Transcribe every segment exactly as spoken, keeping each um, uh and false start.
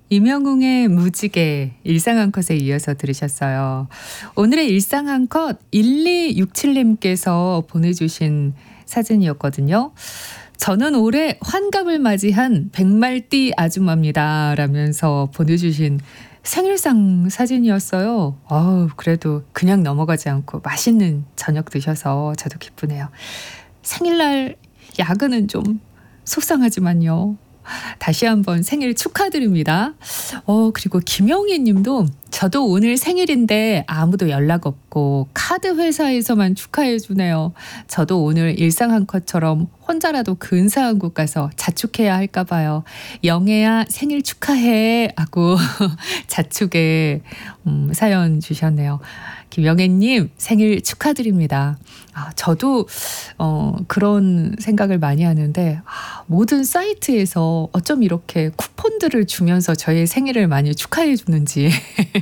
임영웅의 무지개 일상 한 컷에 이어서 들으셨어요. 오늘의 일상 한 컷 일이육칠님께서 보내주신 사진이었거든요. 저는 올해 환갑을 맞이한 백말띠 아줌마입니다 라면서 보내주신 생일상 사진이었어요. 어우, 그래도 그냥 넘어가지 않고 맛있는 저녁 드셔서 저도 기쁘네요. 생일날 야근은 좀 속상하지만요. 다시 한번 생일 축하드립니다. 어, 그리고 김영희 님도 저도 오늘 생일인데 아무도 연락 없고 카드 회사에서만 축하해 주네요. 저도 오늘 일상 한 컷처럼 혼자라도 근사한 곳 가서 자축해야 할까 봐요. 영애야 생일 축하해 하고 자축에 음, 사연 주셨네요. 김영애님 생일 축하드립니다. 아, 저도 어, 그런 생각을 많이 하는데 아, 모든 사이트에서 어쩜 이렇게 쿠폰들을 주면서 저의 생일을 많이 축하해 주는지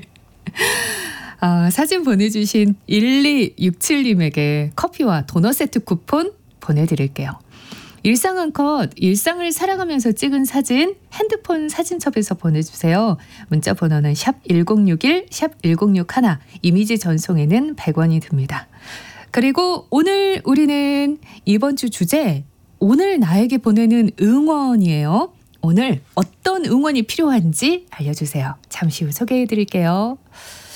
아, 사진 보내주신 일이육칠님에게 커피와 도넛 세트 쿠폰 보내드릴게요. 일상 한 컷, 일상을 살아가면서 찍은 사진 핸드폰 사진첩에서 보내주세요. 문자 번호는 샵 일공육일, 샵 일공육일, 이미지 전송에는 백 원이 듭니다. 그리고 오늘 우리는 이번 주 주제 오늘 나에게 보내는 응원이에요. 오늘 어떤 응원이 필요한지 알려주세요. 잠시 후 소개해 드릴게요.